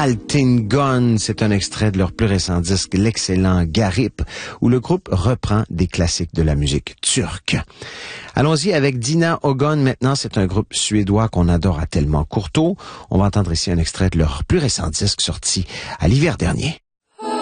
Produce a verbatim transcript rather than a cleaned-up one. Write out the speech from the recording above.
Altingon. C'est un extrait de leur plus récent disque, l'excellent Garip, où le groupe reprend des classiques de la musique turque. Allons-y avec Dina Ogon maintenant. C'est un groupe suédois qu'on adore à tellement courteau. On va entendre ici un extrait de leur plus récent disque sorti à l'hiver dernier.